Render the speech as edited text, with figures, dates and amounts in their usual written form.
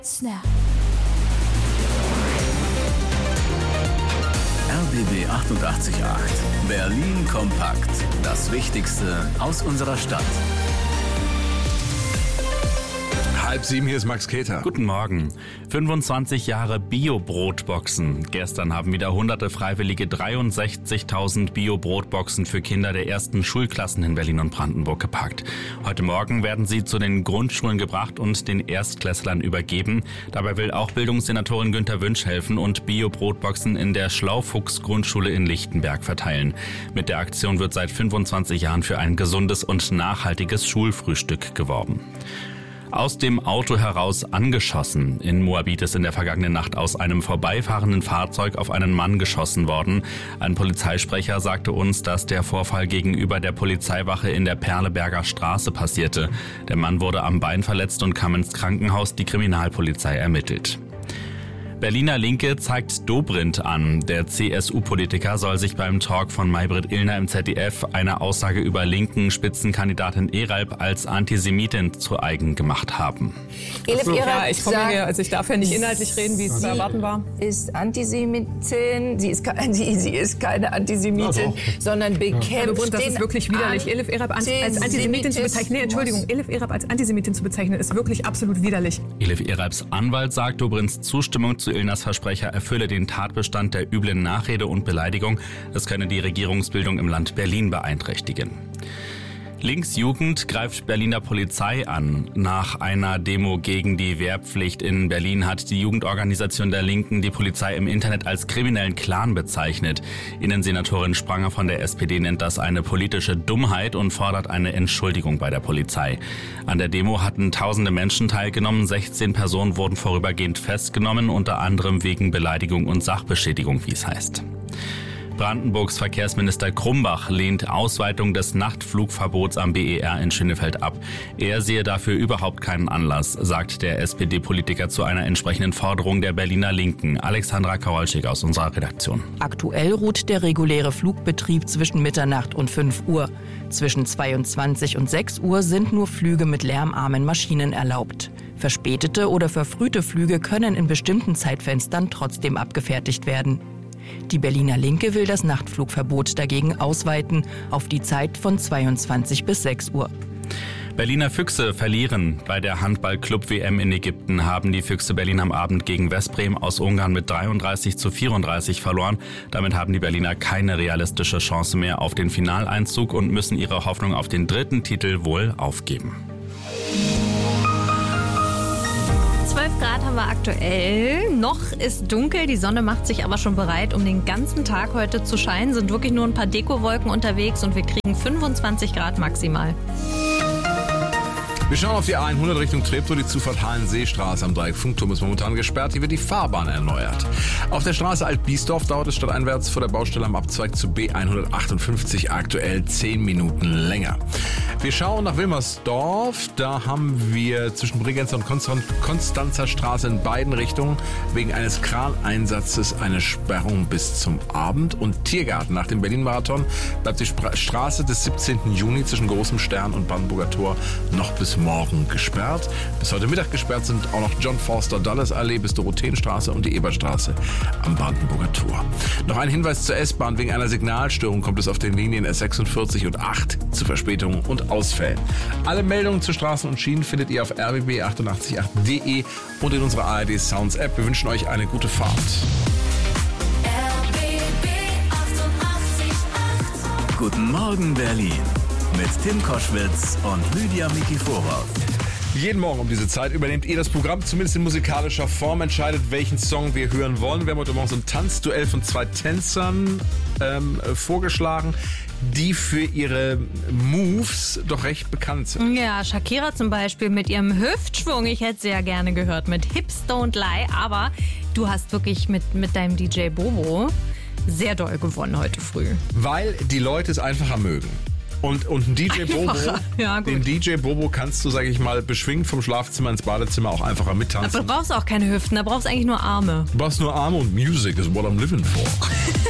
Snap. RBB 88.8 Berlin kompakt. Das Wichtigste aus unserer Stadt. 6:30, hier ist Max Keter. Guten Morgen. 25 Jahre Bio-Brotboxen. Gestern haben wieder hunderte Freiwillige 63.000 Bio-Brotboxen für Kinder der ersten Schulklassen in Berlin und Brandenburg gepackt. Heute Morgen werden sie zu den Grundschulen gebracht und den Erstklässlern übergeben. Dabei will auch Bildungssenatorin Günther Wünsch helfen und Bio-Brotboxen in der Schlaufuchs-Grundschule in Lichtenberg verteilen. Mit der Aktion wird seit 25 Jahren für ein gesundes und nachhaltiges Schulfrühstück geworben. Aus dem Auto heraus angeschossen. In Moabit ist in der vergangenen Nacht aus einem vorbeifahrenden Fahrzeug auf einen Mann geschossen worden. Ein Polizeisprecher sagte uns, dass der Vorfall gegenüber der Polizeiwache in der Perleberger Straße passierte. Der Mann wurde am Bein verletzt und kam ins Krankenhaus. Die Kriminalpolizei ermittelt. Berliner Linke zeigt Dobrindt an. Der CSU-Politiker soll sich beim Talk von Maybrit Illner im ZDF eine Aussage über linken Spitzenkandidatin Eralp als Antisemitin zu eigen gemacht haben. Ich darf ja nicht inhaltlich reden, wie es zu erwarten war. Sie ist Antisemitin, sie ist keine Antisemitin, sondern bekämpft das ist wirklich widerlich. Elif Eralp als Antisemitin zu bezeichnen, Elif Eralp als Antisemitin zu bezeichnen, ist wirklich absolut widerlich. Elif Eralps Anwalt sagt, Dobrindts Zustimmung zu Illners Versprecher erfülle den Tatbestand der üblen Nachrede und Beleidigung. Das könne die Regierungsbildung im Land Berlin beeinträchtigen. Linksjugend greift Berliner Polizei an. Nach einer Demo gegen die Wehrpflicht in Berlin hat die Jugendorganisation der Linken die Polizei im Internet als kriminellen Clan bezeichnet. Innensenatorin Spranger von der SPD nennt das eine politische Dummheit und fordert eine Entschuldigung bei der Polizei. An der Demo hatten tausende Menschen teilgenommen. 16 Personen wurden vorübergehend festgenommen, unter anderem wegen Beleidigung und Sachbeschädigung, wie es heißt. Brandenburgs Verkehrsminister Krumbach lehnt Ausweitung des Nachtflugverbots am BER in Schönefeld ab. Er sehe dafür überhaupt keinen Anlass, sagt der SPD-Politiker zu einer entsprechenden Forderung der Berliner Linken. Alexandra Kowalczyk aus unserer Redaktion. Aktuell ruht der reguläre Flugbetrieb zwischen Mitternacht und 5 Uhr. Zwischen 22 und 6 Uhr sind nur Flüge mit lärmarmen Maschinen erlaubt. Verspätete oder verfrühte Flüge können in bestimmten Zeitfenstern trotzdem abgefertigt werden. Die Berliner Linke will das Nachtflugverbot dagegen ausweiten auf die Zeit von 22 bis 6 Uhr. Berliner Füchse verlieren. Bei der Handball-Club-WM in Ägypten haben die Füchse Berlin am Abend gegen Westbrem aus Ungarn mit 33:34 verloren. Damit haben die Berliner keine realistische Chance mehr auf den Finaleinzug und müssen ihre Hoffnung auf den dritten Titel wohl aufgeben. 12 Grad haben wir aktuell. Noch ist dunkel, die Sonne macht sich aber schon bereit, um den ganzen Tag heute zu scheinen. Sind wirklich nur ein paar Dekowolken unterwegs und wir kriegen 25 Grad maximal. Wir schauen auf die A100 Richtung Treptow. Die Zufahrt Hallenseestraße am Dreieck Funkturm ist momentan gesperrt. Hier wird die Fahrbahn erneuert. Auf der Straße Alt-Biesdorf dauert es stadteinwärts vor der Baustelle am Abzweig zu B158 aktuell 10 Minuten länger. Wir schauen nach Wilmersdorf. Da haben wir zwischen Bregenzer und Konstanzer Straße in beiden Richtungen wegen eines Kraneinsatzes eine Sperrung bis zum Abend. Und Tiergarten nach dem Berlin-Marathon bleibt die Straße des 17. Juni zwischen Großem Stern und Brandenburger Tor noch bis morgen gesperrt. Bis heute Mittag gesperrt sind auch noch John Forster Dulles Allee bis Dorotheenstraße und die Eberstraße am Brandenburger Tor. Noch ein Hinweis zur S-Bahn. Wegen einer Signalstörung kommt es auf den Linien S46 und 8 zu Verspätungen und Ausfällen. Alle Meldungen zu Straßen und Schienen findet ihr auf rbb888.de und in unserer ARD Sounds App. Wir wünschen euch eine gute Fahrt. RBB 88.8 Guten Morgen Berlin mit Tim Koschwitz und Lydia Mikiforov. Jeden Morgen um diese Zeit übernehmt ihr das Programm, zumindest in musikalischer Form, entscheidet, welchen Song wir hören wollen. Wir haben heute Morgen so ein Tanzduell von 2 Tänzern vorgeschlagen, die für ihre Moves doch recht bekannt sind. Ja, Shakira zum Beispiel mit ihrem Hüftschwung. Ich hätte sie ja gerne gehört mit Hips Don't Lie. Aber du hast wirklich mit deinem DJ Bobo sehr doll gewonnen heute früh. Weil die Leute es einfacher mögen. Und ein DJ Bobo, ja, gut. Den DJ Bobo kannst du, sag ich mal, beschwingt vom Schlafzimmer ins Badezimmer auch einfacher mittanzen. Aber du brauchst auch keine Hüften, da brauchst du eigentlich nur Arme. Du brauchst nur Arme und Music is what I'm living for.